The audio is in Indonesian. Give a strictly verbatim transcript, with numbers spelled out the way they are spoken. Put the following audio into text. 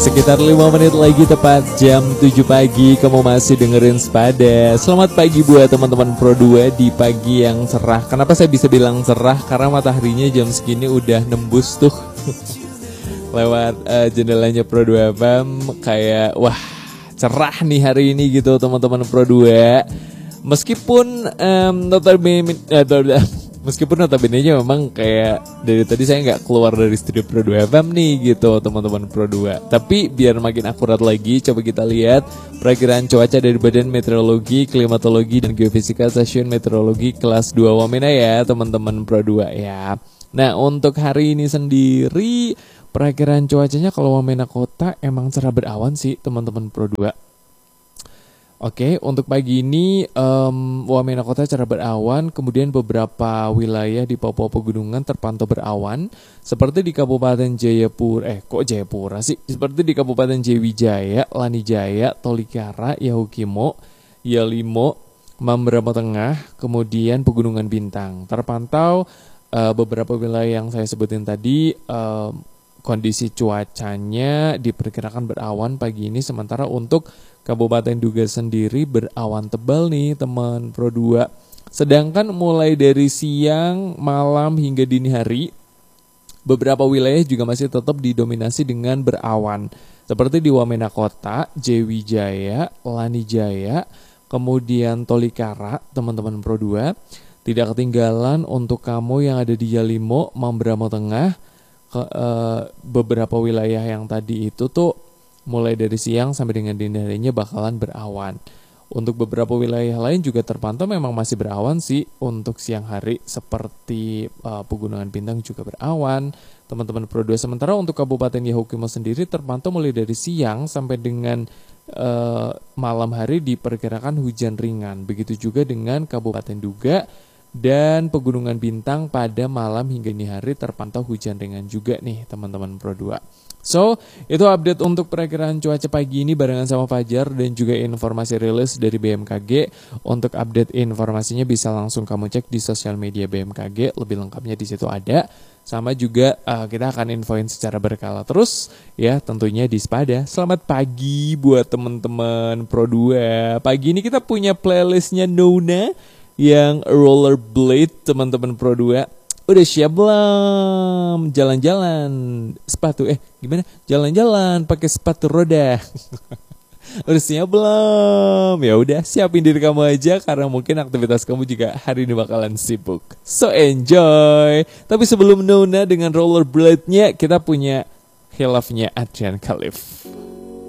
Sekitar lima menit lagi tepat jam tujuh pagi, kamu masih dengerin Sepada. Selamat pagi buat teman-teman Pro dua di pagi yang cerah. Kenapa saya bisa bilang cerah? Karena mataharinya jam segini udah nembus tuh lewat uh, jendelanya Pro dua F M. Kayak wah cerah nih hari ini gitu teman-teman Pro dua. Meskipun um, notabene uh, Meskipun notabene-nya memang kayak dari tadi saya nggak keluar dari studio Pro dua F M nih gitu teman-teman Pro dua. Tapi biar makin akurat lagi, coba kita lihat perakiraan cuaca dari Badan Meteorologi, Klimatologi, dan Geofisika Stasiun Meteorologi kelas dua Wamena ya teman-teman Pro dua ya. Nah untuk hari ini sendiri perakiraan cuacanya kalau Wamena Kota emang cerah berawan sih teman-teman Pro dua. Oke, untuk pagi ini um, Wamena Kota cerah berawan, kemudian beberapa wilayah di Papua Pegunungan terpantau berawan, seperti di Kabupaten Jayapura, eh kok Jayapura sih? Seperti di Kabupaten Jayawijaya, Lanijaya, Tolikara, Yahukimo, Yalimo, Mamberamo Tengah, kemudian Pegunungan Bintang. Terpantau uh, beberapa wilayah yang saya sebutin tadi, uh, kondisi cuacanya diperkirakan berawan pagi ini, sementara untuk Kabupaten Duga sendiri berawan tebal nih teman Pro dua. Sedangkan mulai dari siang, malam hingga dini hari, beberapa wilayah juga masih tetap didominasi dengan berawan. Seperti di Wamena Kota, Jayawijaya, Lanijaya, kemudian Tolikara, teman-teman Pro dua. Tidak ketinggalan untuk kamu yang ada di Yalimo, Mamberamo Tengah, ke, uh, beberapa wilayah yang tadi itu tuh mulai dari siang sampai dengan dini harinya bakalan berawan. Untuk beberapa wilayah lain juga terpantau memang masih berawan sih untuk siang hari, seperti uh, Pegunungan Bintang juga berawan, teman-teman Pro dua. Sementara untuk Kabupaten Yahukimo sendiri terpantau mulai dari siang sampai dengan uh, malam hari diperkirakan hujan ringan. Begitu juga dengan Kabupaten Duga dan Pegunungan Bintang pada malam hingga dini hari terpantau hujan ringan juga nih teman-teman Pro dua. So, itu update untuk perakiraan cuaca pagi ini barengan sama Fajar dan juga informasi rilis dari B M K G. Untuk update informasinya bisa langsung kamu cek di sosial media B M K G, lebih lengkapnya di situ ada. Sama juga uh, kita akan infoin secara berkala terus ya tentunya di Sepada. Selamat pagi buat teman-teman Pro dua. Pagi ini kita punya playlistnya Nona yang rollerblade teman-teman Pro dua. Udah siap belum jalan-jalan sepatu eh gimana jalan-jalan pakai sepatu roda? Udah siap belum? Ya udah siapin diri kamu aja karena mungkin aktivitas kamu juga hari ini bakalan sibuk. So enjoy. Tapi sebelum Nona dengan rollerblade-nya kita punya hilafnya Adrian Khalif.